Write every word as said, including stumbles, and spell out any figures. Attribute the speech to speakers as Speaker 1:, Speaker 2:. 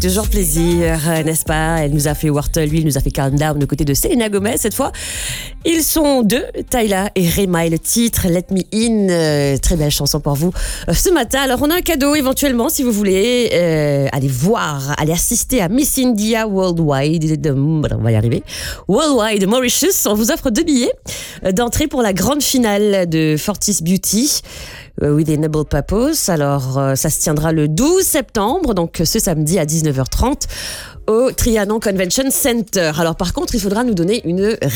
Speaker 1: Toujours plaisir, n'est-ce pas? Elle nous a fait Whortle, lui, il nous a fait Calm Down, aux côtés de Selena Gomez cette fois. Ils sont deux, Tyla et Rema, et le titre Let Me In. Euh, très belle chanson pour vous euh, ce matin. Alors, on a un cadeau éventuellement si vous voulez euh, aller voir, aller assister à Miss India Worldwide. De, on va y arriver. Worldwide Mauritius. On vous offre deux billets euh, d'entrée pour la grande finale de Fortis Beauty. With a Noble Purpose. Alors, euh, ça se tiendra le douze septembre, donc ce samedi à dix-neuf heures trente au Trianon Convention Center. Alors, par contre, il faudra nous donner une